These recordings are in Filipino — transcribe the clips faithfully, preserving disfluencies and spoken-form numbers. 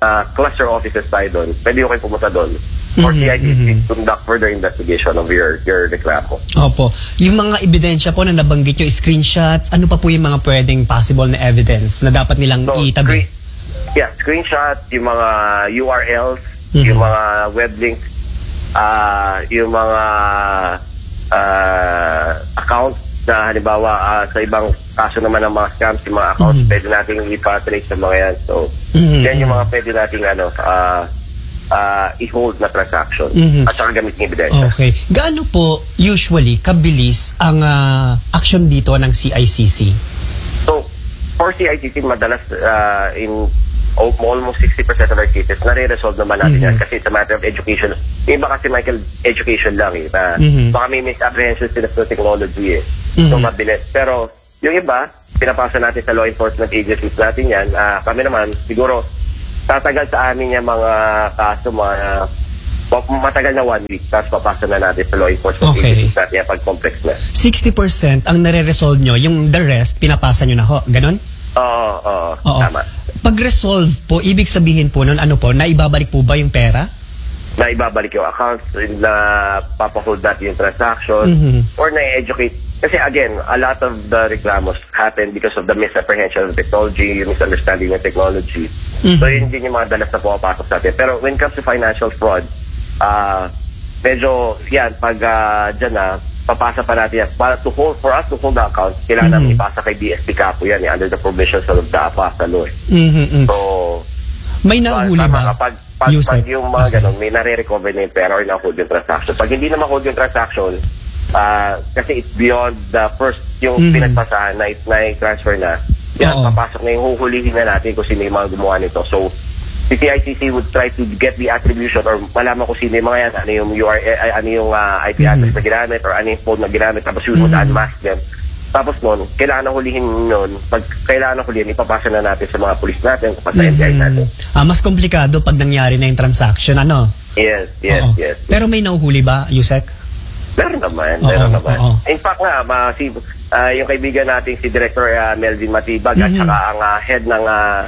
uh, cluster offices tayo doon, pwede kayo pumunta doon. Or Mhm, C I T C mhm. conduct further investigation of your your reklamo. Opo. Yung mga ebidensya po na nabanggit nyo, screenshots, ano pa po yung mga pwedeng possible na evidence na dapat nilang So, itabi? screen, yeah, screenshot, yung mga U R Ls, Mhm. yung mga web links, uh, yung mga uh, accounts na halimbawa uh, sa ibang kaso naman ng mga scams, yung mga accounts, Mhm. pwede nating ipatrace sa mga yan. So, Mhm, yan yung mhm. mga pwede nating ano, uh, uh, i-hold na transaction Mhm. at saka gamit ng ebidensya. Okay. Gaano po usually kabilis ang ah, action dito ng C I C C? So, for C I T C, madalas uh, in al- almost sixty percent of our cases, nare-resolve naman natin Mhm. yan kasi it's a matter of education. Yung iba kasi, Michael, education lang eh. Na Mhm. baka may misapprehension sila sa technology eh. Mhm. So, mabilis. Pero, yung iba, pinapasa natin sa law enforcement agencies natin yan. Ah, kami naman, siguro, tatagal sa amin yung mga kaso, mga matagal na one week, tapos papasa na natin sa law enforcement Okay. agencies natin yan pag complex na. sixty percent ang nare-resolve nyo, yung the rest, pinapasa nyo na ho. Ganon? Oo, oo, Oo. tama. Pag-resolve po, ibig sabihin po nun, ano po, na ibabalik po ba yung pera? Na ibabalik yung accounts, na papahold natin yung transaction, Mhm. or na-educate. Kasi again, a lot of the reklamos happen because of the misapprehension of technology, misunderstanding ng technology. Mhm. So yun din yung mga dalas na pumapasok sa atin. Pero when it comes to financial fraud, uh, medyo, yan, pag uh, dyan na, papasa pa natin yan. Para to hold, for us to hold the account, kailangan Mhm. namin ipasa kay D S P Capo yan, eh, under the provisions of the APASA law. eh. Mhm, mhm. So, May nahuli tama ba? ka, pag, pag, Yusek? pag yung mga Okay. ganun, may nare-recover na yung pera or na-hold yung transaction. Pag hindi na ma-hold yung transaction, ah, kasi it's beyond the first, yung Mhm. pinagpasahan na, na transfer na, yan, Oo. papasok na yung huhulihin na natin kung sino yung mga gumawa nito. So, si C I C C would try to get the attribution or malaman kung sino yung mga yan, ano yung U R L, ay, ano yung ah, I P address Mhm. na ginamit or ano yung phone na ginamit, tapos we would Mhm. unmask them. Tapos nun, kailangan na hulihin nun, pag kailangan na hulihin, ipapasa na natin sa mga pulis natin, kapag sa N B I natin. Mhm. Ah, mas komplikado pag nangyari na yung transaction, ano? Yes, yes, Oo. yes. Pero may nahuhuli ba, Yusek? Meron naman, Oo, meron naman. oo. In fact nga, ma, si, ah, yung kaibigan nating si Director ah, Melvin Matibag at Mhm. saka ang ah, head ng ah,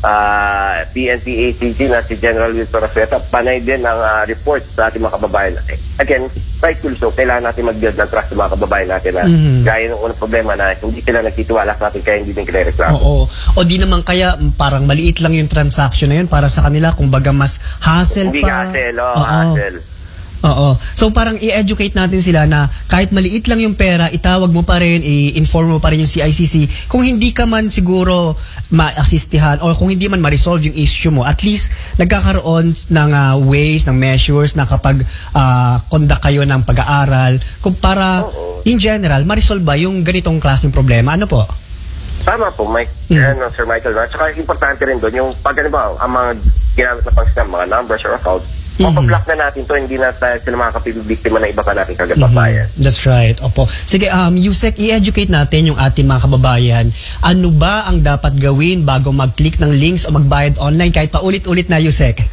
ah, P N P A C G na si General Wilson Rosetta, panay din ang ah, report sa ating mga kababayan. Again, rightful so, kailangan natin mag-build ng trust sa mga kababayan natin na Mhm. gaya ng unang problema na hindi sila nagtitiwala sa atin kaya hindi din kila reklamo. Oo. O di naman kaya mm, parang maliit lang yung transaction na yun para sa kanila, kumbaga mas hassle Hindi pa. hassle, oh, Oo. hassle. Oo. So parang i-educate natin sila na kahit maliit lang yung pera, itawag mo pa rin, i-inform mo pa rin yung C I C C. Kung hindi ka man siguro ma-assistihan or kung hindi man ma-resolve yung issue mo, at least nagkakaroon ng ah, ways, ng measures na kapag ah, conduct kayo ng pag-aaral, kung para Oo. in general, ma-resolve ba yung ganitong klaseng problema? Ano po? Tama po, Mike, Mm. ano, Sir Michael. At saka importante rin doon, yung pag ano ba, ang mga ginamit na pang-scam, mga numbers or accounts, Mhm. mapablock na natin to, hindi na tayo sila makakapibiktima na iba pa natin kagatabayan. Mhm. That's right. Opo. Sige, um, Yusek, i-educate natin yung ating mga kababayan. Ano ba ang dapat gawin bago mag-click ng links o magbayad online kahit paulit-ulit na, Yusek?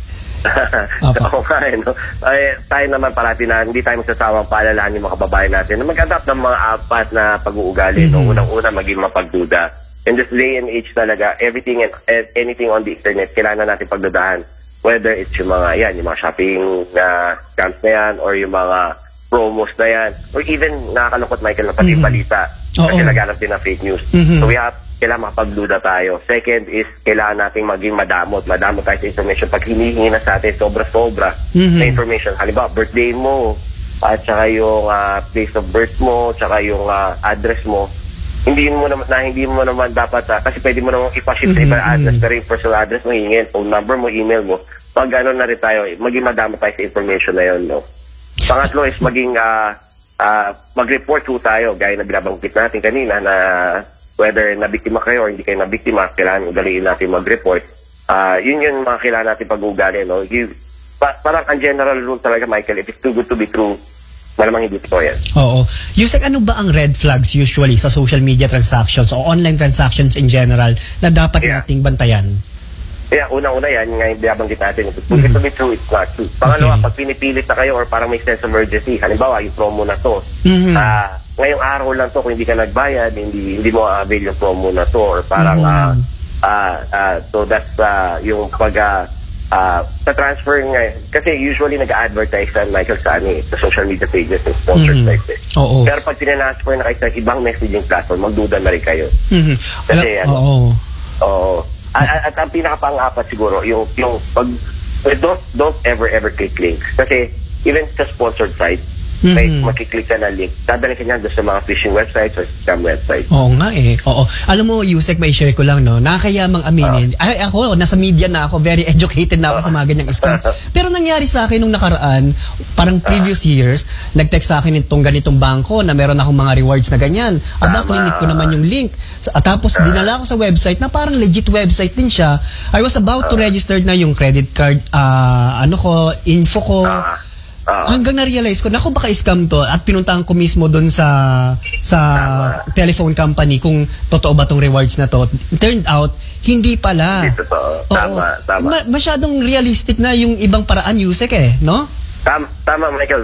Opo. Oo nga, eh, no? Ay, tayo naman parati na hindi tayo magsasawang paalalahan yung mga kababayan natin na mag-adapt ng mga apat na pag-uugali. No? Mhm. Unang-una, maging mapagduda. In this day and age talaga, everything and and anything on the internet, kailangan natin pagdudahan. Whether it's yung mga, yan, yung mga shopping na scams na yan, or yung mga promos na yan, or even nakakalungkot, Michael, na pati Mhm. balita. Oo. Kasi naganap din ng fake news. Mhm. So we have, kailangan makapagduda tayo. Second is, kailangan nating maging madamot. Madamot tayo sa information. Pag hinihingi na sa atin, sobra-sobra Mhm. na information. Halimbawa, birthday mo, at saka yung ah, place of birth mo, tsaka yung ah, address mo, hindi mo naman, na hindi mo naman dapat, ah, kasi pwede mo naman ipaship sa Mhm, ibang address, mhm. pero yung personal address mo, hingin, phone number mo, email mo. Pag ano na rin tayo, maging madamot tayo sa information na yun, no? Pangatlo is maging, ah, ah, mag-report po tayo, gaya na binabanggit natin kanina, na whether nabiktima kayo or hindi kayo nabiktima, kailangan ugaliin natin mag-report. Ah, yun yung mga kailangan natin pag-ugali, no? You, pa, parang ang general rule talaga, Michael, if it's too good to be true, malamang hindi totoo yan. Oo. Yusek, ano ba ang red flags usually sa social media transactions o online transactions in general na dapat Yeah. nating bantayan? Kaya unang-una yan, nga yung binabanggit natin, if it's too good to be true, it's not true. Pangalawa, Okay. pag pinipilit na kayo or parang may sense of urgency, halimbawa, yung promo na to, Mhm. ah, ngayong araw lang to, kung hindi ka nagbayad, hindi hindi mo avail yung promo na to, or parang, Mhm. ah, ah, ah, so that's ah, yung pag, ah, ah sa transfer nga, kasi usually nag-advertise sa Michael sa, ano, eh, sa social media pages ng sponsored Mhm. sites. Eh. Oo. Pero pag tinransfer na kayo sa ibang messaging platform, magduda na rin kayo. Mhm. Kasi, Alam- ano, Oo. Oo. At, at, at ang pinakapang-apat siguro, yung, yung pag, eh, don't, don't ever, ever click links. Kasi, even sa sponsored site, Mhm. may makiklik ka na link, dadalhin ka niya doon sa mga phishing websites or scam websites. Oo nga eh. Oo. Alam mo, Yusek, may share ko lang, no? Nakakayamang aminin. Ay, ako, nasa media na ako. Very educated na ako sa mga ganyang scam. Pero nangyari sa akin nung nakaraan, parang previous years, nag-text sa akin itong ganitong bangko na meron akong mga rewards na ganyan. Aba, Tama. clinic ko naman yung link. At tapos, dinala ko sa website na parang legit website din siya. I was about to register na yung credit card, ah, ano ko, info ko. Ah, ah. Hanggang na-realize ko, naku baka scam to, at pinuntahan ko mismo doon sa sa Tama. telephone company kung totoo ba tong rewards na to. Turned out, hindi pala. Hindi totoo. Oo. Tama, tama. Ma- masyadong realistic na yung ibang paraan, Yusek eh, no? Tama, tama, Michael.